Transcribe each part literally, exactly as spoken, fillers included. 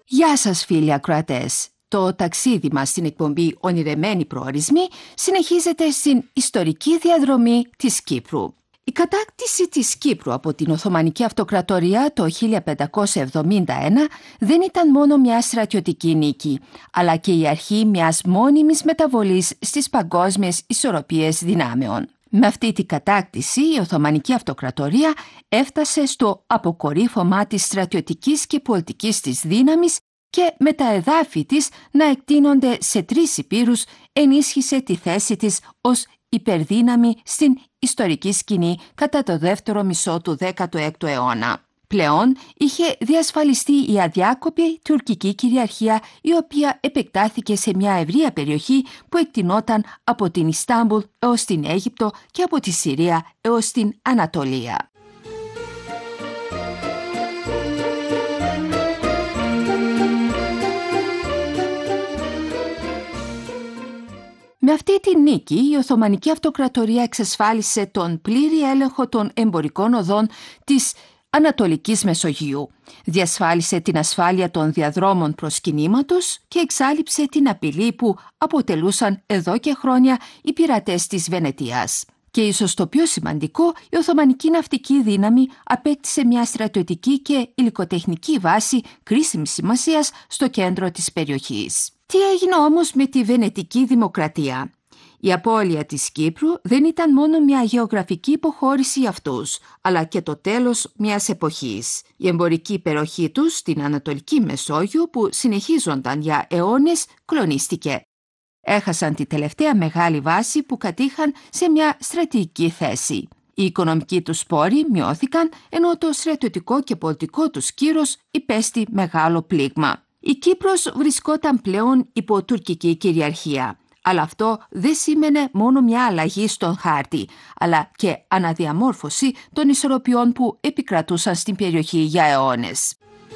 Γεια σας φίλοι ακροατές. Το ταξίδι μας στην εκπομπή «Ονειρεμένοι προορισμοί» συνεχίζεται στην ιστορική διαδρομή της Κύπρου. Η κατάκτηση της Κύπρου από την Οθωμανική Αυτοκρατορία το χίλια πεντακόσια εβδομήντα ένα δεν ήταν μόνο μια στρατιωτική νίκη, αλλά και η αρχή μιας μόνιμης μεταβολής στις παγκόσμιες ισορροπίες δυνάμεων. Με αυτή την κατάκτηση η Οθωμανική Αυτοκρατορία έφτασε στο αποκορύφωμα της στρατιωτικής και πολιτικής της δύναμης και με τα εδάφη της να εκτείνονται σε τρεις ηπείρους ενίσχυσε τη θέση της ως υπερδύναμη στην ιστορική σκηνή κατά το δεύτερο μισό του δέκατου έκτου αιώνα. Πλέον είχε διασφαλιστεί η αδιάκοπη τουρκική κυριαρχία, η οποία επεκτάθηκε σε μια ευρεία περιοχή που εκτεινόταν από την Ιστάμπουλ έως την Αίγυπτο και από τη Συρία έως την Ανατολία. Με αυτή τη νίκη, η Οθωμανική Αυτοκρατορία εξασφάλισε τον πλήρη έλεγχο των εμπορικών οδών της Ανατολικής Μεσογείου, διασφάλισε την ασφάλεια των διαδρόμων προσκυνήματος και εξάλειψε την απειλή που αποτελούσαν εδώ και χρόνια οι πειρατές της Βενετίας. Και ίσως το πιο σημαντικό, η Οθωμανική ναυτική δύναμη απέκτησε μια στρατιωτική και υλικοτεχνική βάση κρίσιμης σημασίας στο κέντρο της περιοχής. Τι έγινε όμως με τη Βενετική Δημοκρατία? Η απώλεια της Κύπρου δεν ήταν μόνο μια γεωγραφική υποχώρηση για αυτούς, αλλά και το τέλος μιας εποχής. Η εμπορική υπεροχή τους στην Ανατολική Μεσόγειο, που συνεχίζονταν για αιώνες, κλονίστηκε. Έχασαν τη τελευταία μεγάλη βάση που κατήχαν σε μια στρατηγική θέση. Οι οικονομικοί τους πόροι μειώθηκαν, ενώ το στρατιωτικό και πολιτικό τους κύρος υπέστη μεγάλο πλήγμα. Η Κύπρος βρισκόταν πλέον υπό τουρκική κυριαρχία, αλλά αυτό δεν σήμαινε μόνο μια αλλαγή στον χάρτη, αλλά και αναδιαμόρφωση των ισορροπιών που επικρατούσαν στην περιοχή για αιώνες.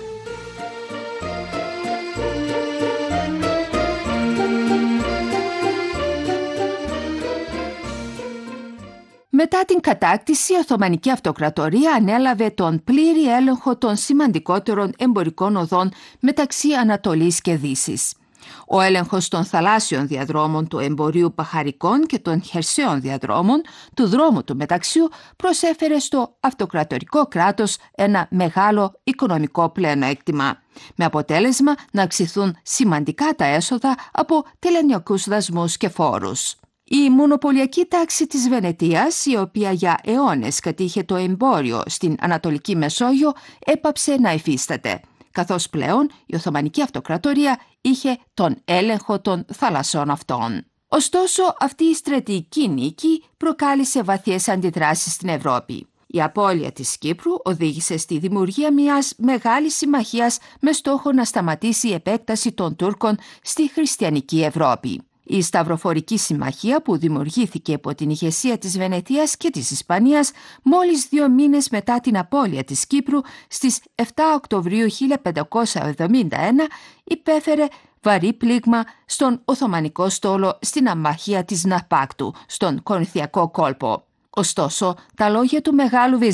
Μετά την κατάκτηση, η Οθωμανική Αυτοκρατορία ανέλαβε τον πλήρη έλεγχο των σημαντικότερων εμπορικών οδών μεταξύ Ανατολής και Δύσης. Ο έλεγχος των θαλάσσιων διαδρόμων του εμπορίου παχαρικών και των χερσαίων διαδρόμων του δρόμου του μεταξιού προσέφερε στο αυτοκρατορικό κράτος ένα μεγάλο οικονομικό πλεονέκτημα, με αποτέλεσμα να αυξηθούν σημαντικά τα έσοδα από τελωνειακούς δασμούς και φόρους. Η μονοπωλιακή τάξη της Βενετίας, η οποία για αιώνες κατήχε το εμπόριο στην Ανατολική Μεσόγειο, έπαψε να υφίσταται, καθώς πλέον η Οθωμανική Αυτοκρατορία είχε τον έλεγχο των θαλασσών αυτών. Ωστόσο, αυτή η στρατηγική νίκη προκάλεσε βαθιές αντιδράσεις στην Ευρώπη. Η απώλεια της Κύπρου οδήγησε στη δημιουργία μιας μεγάλης συμμαχίας με στόχο να σταματήσει η επέκταση των Τούρκων στη χριστιανική Ευρώπη. Η Σταυροφορική Συμμαχία, που δημιουργήθηκε υπό την ηγεσία της Βενετίας και της Ισπανίας μόλις δύο μήνες μετά την απώλεια της Κύπρου, στις επτά Οκτωβρίου χίλια πεντακόσια εβδομήντα ένα, υπέφερε βαρύ πλήγμα στον Οθωμανικό στόλο στην αμαχία της Ναπάκτου, στον Κορινθιακό κόλπο. Ωστόσο, τα λόγια του Μεγάλου